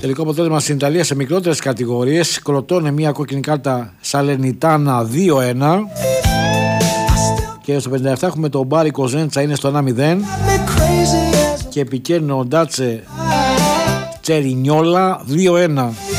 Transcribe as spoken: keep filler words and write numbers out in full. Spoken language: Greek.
Τελικό αποτέλεσμα στην Ιταλία σε μικρότερες κατηγορίες. Κροτώνε μια κόκκινη κάρτα Σαλερνιτάνα δύο ένα. Και στο πενήντα επτά έχουμε το Μπάρι Κοζέντσα, είναι στο ένα μηδέν. Και επικέρνει ο Ντάτσε Τσερινιόλα δύο ένα.